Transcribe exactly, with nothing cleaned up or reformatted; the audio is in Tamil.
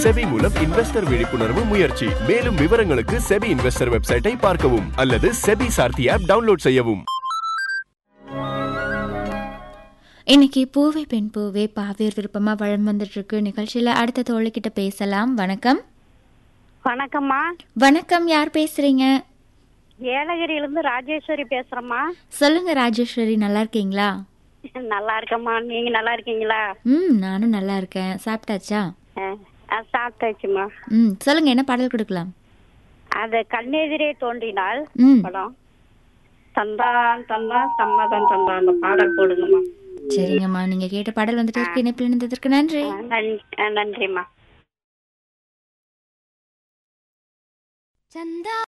செபி மூலம் இன்வெஸ்டர் விழிப்புணர்வு முயற்சி. மேலும் விவரங்களுக்கு செபி இன்வெஸ்டர் வெப்சைட்டை பார்க்கவும் அல்லது செபி சார்த்தி ஆப் டவுன்லோட் செய்யவும். இன்னைக்கு பூவே பெண் பூவே பாவேர் விருப்பமா வளம் வந்துட்டு இருக்கு. நிகழ்ச்சியில அடுத்த தோழிக்கிட்ட பேசலாம். வணக்கம். வணக்கம்மா. வணக்கம், யார் பேசுறீங்க? ஏலகிரியிலிருந்து ராஜேஸ்வரி பேசுறேம்மா. சொல்லுங்க ராஜேஸ்வரி, நல்லா இருக்கீங்களா? நல்லா இருக்கம்மா, நீங்க நல்லா இருக்கீங்களா? ம், நானும் நல்லா இருக்கேன். சாப்பிட்டாச்சா? சாப்பிட்டாச்சுமா. ம், சொல்லுங்க, என்ன பாடல் கொடுக்கலாம்? அது கண்ணெதிரே தோன்றினால் ம், படம். தந்தான் தந்தான் சம்மதம் தந்தான் அந்த பாடல் போடுங்கம்மா. சரிங்கம்மா, நீங்க கேட்ட பாடல் வந்துட்டு இருக்கு. இணைப்பில் இணைந்ததற்கு நன்றி. நன்றிம்மா. சந்தா